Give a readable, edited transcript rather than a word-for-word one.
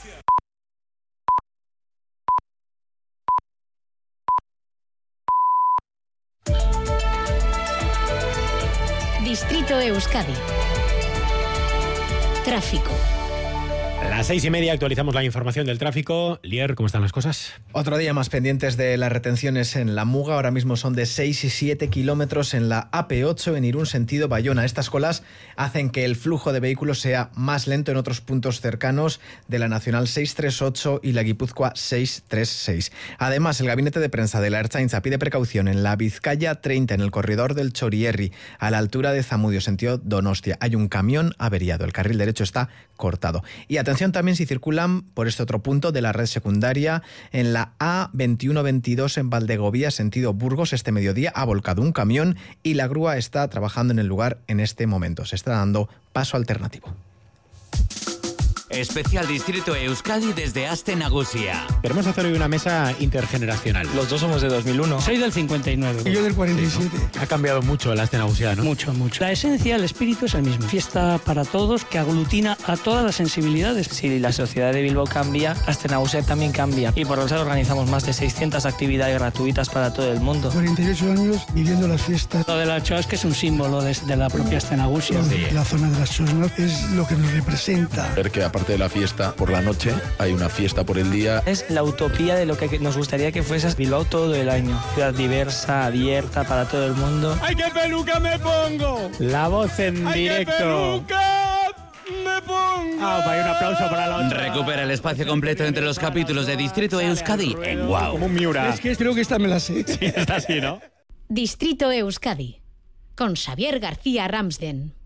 Distrito Euskadi. Tráfico. A las 6:30 actualizamos la información del tráfico. Lier, ¿cómo están las cosas? Otro día más pendientes de las retenciones en la Muga. Ahora mismo son de 6 y 7 kilómetros en la AP8 en Irún sentido Bayona. Estas colas hacen que el flujo de vehículos sea más lento en otros puntos cercanos de la Nacional 638 y la Guipúzcoa 636. Además, el gabinete de prensa de la Ertzaintza pide precaución en la Vizcaya 30 en el corredor del Chorierri, a la altura de Zamudio sentido Donostia. Hay un camión averiado, el carril derecho está cortado. Y atención también si circulan por este otro punto de la red secundaria en la A2122 en Valdegovía, sentido Burgos. Este mediodía ha volcado un camión y la grúa está trabajando en el lugar en este momento. Se está dando paso alternativo. Especial Distrito Euskadi desde Aste Nagusia. Queremos hacer hoy una mesa intergeneracional. Los dos somos de 2001. Soy del 59. Y yo del 47. Ha cambiado mucho el Aste Nagusia, ¿no? Mucho. La esencia, el espíritu es el mismo. Fiesta para todos que aglutina a todas las sensibilidades. Si la sociedad de Bilbao cambia, Aste Nagusia también cambia. Y por eso organizamos más de 600 actividades gratuitas para todo el mundo. 48 años viviendo las fiestas. Lo de la Choa es que es un símbolo de la propia Aste Nagusia. Sí. La zona de las Chosnas es lo que nos representa. Ver que aparte de la fiesta por la noche, hay una fiesta por el día. Es la utopía de lo que nos gustaría que fuese Bilbao todo el año. Ciudad diversa, abierta para todo el mundo. ¡Ay, qué peluca me pongo! La voz en directo. ¡Ay, qué peluca me pongo! Hay un aplauso para la otra. Recupera el espacio completo entre los capítulos de Distrito Euskadi en Wow. Como un Miura. Es que creo que esta me la sé. Sí, está así, ¿no? Distrito Euskadi. Con Xavier García Ramsden.